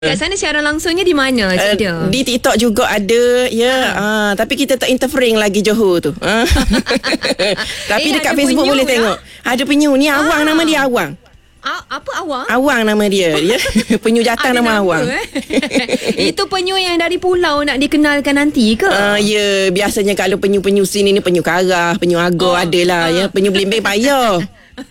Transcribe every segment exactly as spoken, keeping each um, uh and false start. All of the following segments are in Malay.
Kat sana siaran langsungnya di mana, Cik Dia? Uh, di TikTok juga ada, ya. Ha. Uh, tapi kita tak interfering lagi Johor tu. Uh. Tapi eh, dekat Facebook boleh ya? Tengok. Ada penyu ni, ah. Awang nama dia Awang. A- apa Awang? Awang nama dia. Ya. Penyu jantan nama, nama Awang. Eh? Itu penyu yang dari pulau nak dikenalkan nanti ke? Uh, ya, biasanya kalau penyu-penyu sini ni penyu karah, penyu agor oh. adalah. Uh. Ya. Penyu belimbing payah.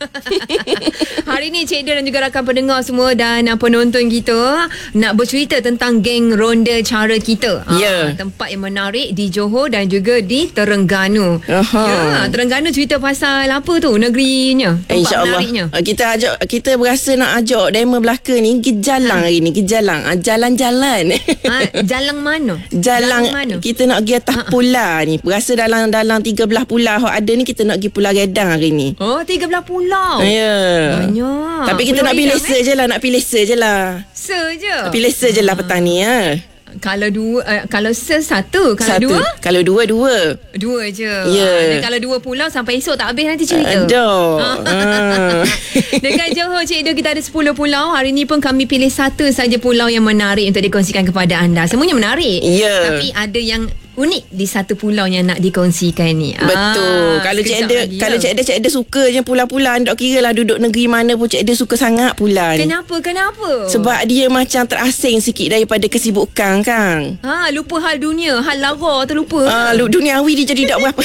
Hari ni Cik Dia dan juga rakan pendengar semua dan uh, penonton kita nak bercerita tentang geng ronda cara kita. Yeah. Uh, tempat yang menarik di Johor dan juga di Terengganu. Uh-huh. Ya, Terengganu cerita pasal apa tu negerinya? Tempat InsyaAllah. menariknya. Kita ajak kita berasa nak ajak demo belaka ni pergi jalan hari ni, pergi jalan, jalan-jalan. Ha, jalan mana? Jalan, jalan mana? Kita nak pergi atas uh-huh. pula ni. Berasa dalam dalam tiga belas pulau ada ni, kita nak pergi Pulau Redang hari ni. Oh, tiga belas pulau. Ya. Banyak. Tapi kita pulau nak pilih se eh? je lah, nak pilih se je lah. Se je. Pilih se je lah petang ni ya. Kalau dua, uh, kalau se satu, kalau satu. dua? Kalau dua, dua. Dua je. Ya. Dan kalau dua pulau sampai esok tak habis nanti cerita. Aduh. Ah. Dekat Johor, Cik Dia, kita ada sepuluh pulau. Hari ni pun kami pilih satu saja pulau yang menarik untuk dikongsikan kepada anda. Semuanya menarik. Ya. Tapi ada yang unik di satu pulau yang nak dikongsikan ni. Betul. Ah, kalau Cik Dia, lagi, kalau ya. Cik Dia, Cik Dia suka je pulau-pulau. Tak kira lah duduk negeri mana pun, Cik Dia suka sangat pulau ni. Kenapa? Kenapa? Sebab dia macam terasing sikit daripada kesibukan, Kang. Ha, lupa hal dunia, hal lara terlupa. Ah, duniawi dia jadi tak berapa.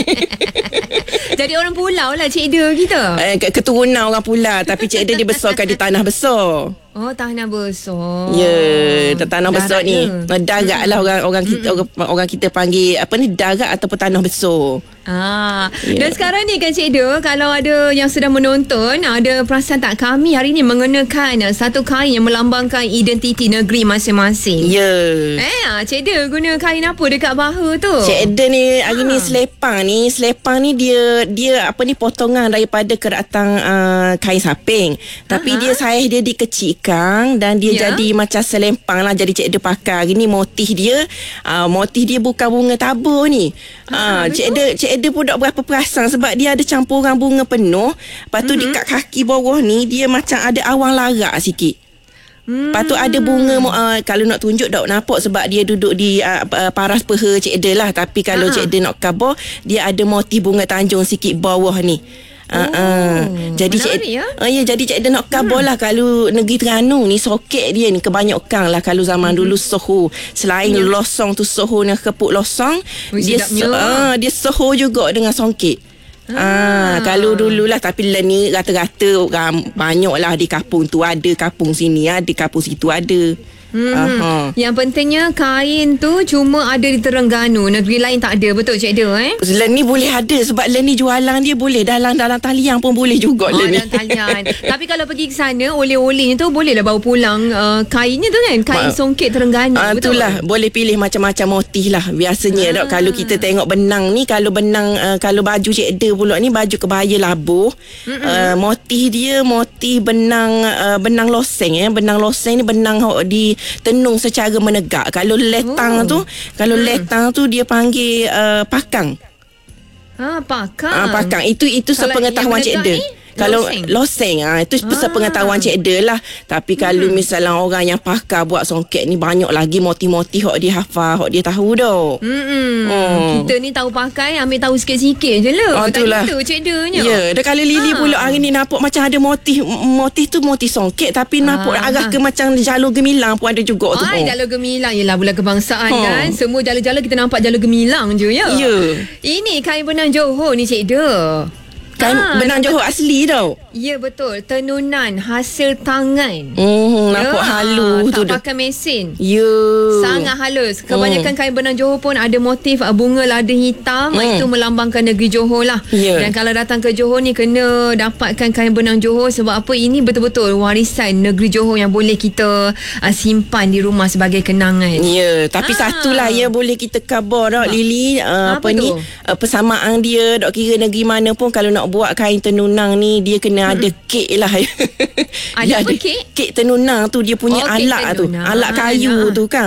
Jadi orang pulau lah Cik Dia kita. Eh, keturunan orang pulau, tapi Cik Dia dibesarkan di tanah besar. Oh, tanah besar. Ya, yeah, tanah besar ni. Darat lah orang orang kita orang, orang kita panggil apa ni, darat ataupun tanah besar. Ah, yeah. Dan sekarang ni kan Cik Dia, kalau ada yang sedang menonton, ada perasan tak kami hari ni mengenakan satu kain yang melambangkan identiti negeri masing-masing. Ya. Yeah. Eh, Cik Dia guna kain apa dekat bahu tu? Cik Dia ni hari ha. ni selepang ni, selepang ni dia dia apa ni potongan daripada keratang uh, kain saping. Tapi uh-huh. dia saiz dia dikecilkan dan dia yeah. jadi macam selempang lah. Jadi Cik Dia pakai hari ni motif dia, uh, motif dia bukan bunga tabur ni. Ah, uh, Cik Dia Cik dia pun tak berapa perasan sebab dia ada campuran bunga penuh. Lepas tu mm-hmm. dekat kaki bawah ni dia macam ada awang larak sikit. Hmm. Lepas tu ada bunga uh, kalau nak tunjuk tak nampak sebab dia duduk di uh, paras peha Cik Dia lah. Tapi kalau uh-huh. Cik Dia nak cover, dia ada motif bunga tanjung sikit bawah ni. Oh, uh-uh. Jadi Cik ya? Uh, ya, jadi Cik Dia nak cover hmm. lah. Kalau negeri Terengganu ni soket dia ni kebanyakan lah. Kalau zaman hmm. dulu soho, selain yeah. losong tu soho ni kepuk losong, oh, dia so, uh, dia soho juga dengan songket. Ah, ah, kalau dululah, tapi lah ni rata-rata orang banyak lah di kampung tu ada, kampung sini ada, kampung situ ada. Hmm. Uh-huh. Yang pentingnya kain tu cuma ada di Terengganu, negeri lain tak ada, betul Cik Dia eh? Len ni boleh ada sebab len ni jualan dia boleh dalam dalam talian pun boleh juga oh, len ni. Dalam talian. Tapi kalau pergi ke sana oleh-olehnya tu bolehlah bawa pulang uh, kainnya tu kan, kain Ma- songket Terengganu. Uh, betul. Itulah boleh pilih macam-macam motif lah. Biasanya ah. dok, kalau kita tengok benang ni, kalau benang uh, kalau baju Cik Dia pula ni baju kebaya labuh. Uh, motif dia motif benang uh, benang loseng eh. Benang loseng ni benang di tenung secara menegak. Kalau letang oh. tu, kalau hmm. letang tu dia panggil uh, pakang. Ah, pakang. Ah, pakang. Itu itu sepengetahuan Cik Dia. Kalau loseng, loseng ah, itu ah. sepengetahuan Cik Dia lah. Tapi hmm. kalau misalnya orang yang pakar buat songket ni, banyak lagi motif-motif hok dia hafal, hok dia tahu dah. Hmm. Oh. Kita ni tahu pakai, ambil tahu sikit-sikit je lah. Oh, itulah. Tak gitu Cik Dia nya. Ya, dan kalau Lily ah. pula hari ni nampak macam ada motif, motif tu motif songket, tapi ah. nampak arah ke macam jalur gemilang pun ada juga tu. Ai, jalur gemilang ialah bulan kebangsaan oh. kan. Semua jalur-jalur kita nampak jalur gemilang je ya. Ya. Ini kain benang Johor ni Cik Dia. Kan ah, benang Johor asli tau. Ya betul, tenunan hasil tangan. Hmm, nampak ya, halus tak tu. Tak pakai mesin. Ya. Sangat halus. Kebanyakan hmm. kain benang Johor pun ada motif bunga lada hitam. Hmm. Itu melambangkan negeri Johor lah. Ya. Dan kalau datang ke Johor ni kena dapatkan kain benang Johor. Sebab apa? Ini betul-betul warisan negeri Johor yang boleh kita uh, simpan di rumah sebagai kenangan. Ya, tapi ah. satulah ya boleh kita khabar tak Lily, uh, apa, apa ni uh, persamaan dia tak kira negeri mana pun, kalau nak buat kain tenunang ni dia kena hmm. ada kek lah. Ada apa kek? Kek tenunang tu dia punya oh, alat tu. Alat kayu ah, tu kan.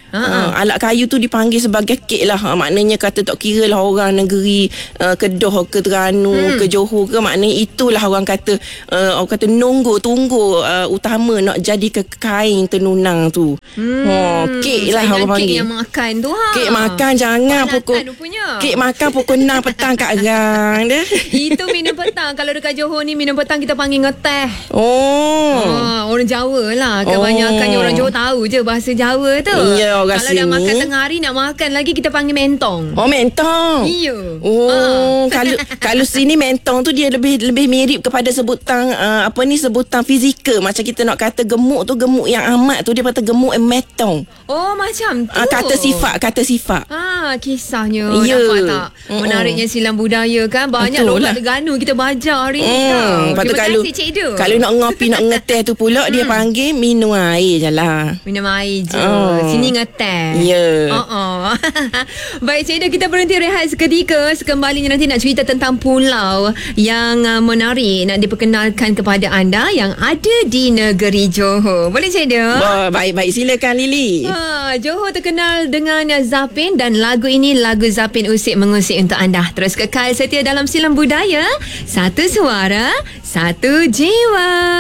Uh, alat kayu tu dipanggil sebagai kek lah. Uh, maknanya kata tak kira lah orang negeri uh, Kedah ke Terengganu hmm. ke Johor ke, maknanya itulah orang kata uh, orang kata nunggu tunggu uh, utama nak jadi ke kain tenunang tu. Hmm. Oh, kek lah orang panggil. Kek yang makan tu ha. Kek makan jangan Palatan pukul rupanya. Kek makan pukul enam petang kat Arang dia. Itu minum petang. Kalau dekat Johor ni minum petang kita panggil ngeteh. Oh. Ha, orang Jawa lah. Kebanyakannya oh. orang Johor tahu je bahasa Jawa tu. Ya, orang kalau sini. dah makan tengah hari nak makan lagi kita panggil mentong. Oh, mentong. Iya. Oh, ha. kalau kalau sini mentong tu dia lebih lebih mirip kepada sebutan uh, apa ni sebutan fizikal. Macam kita nak kata gemuk tu, gemuk yang amat tu dia kata gemuk metong. Oh, macam tu. Uh, kata sifat, kata sifat. Ah, kisahnya ya. Dapat tak? Menariknya silam budaya kan. Banyak logat Terengganu kita baca hari ni. Hmm. Terima kalau, kasih Cik Du. Kalau nak ngopi nak ngeteh tu pula dia panggil minum air je lah. Minum air je. Oh. Sini ngeteh. Ya. Yeah. Uh-uh. Baik Cik Du, kita berhenti rehat seketika. Sekembalinya nanti nak cerita tentang pulau yang uh, menarik nak diperkenalkan kepada anda yang ada di negeri Johor. Boleh Cik Du? Oh, baik-baik, silakan Lily. Ha, Johor terkenal dengan Zapin dan lagu ini lagu Zapin Usik Mengusik untuk anda. Terus kekal setia dalam Silam Budaya. Satu suara, satu jiwa.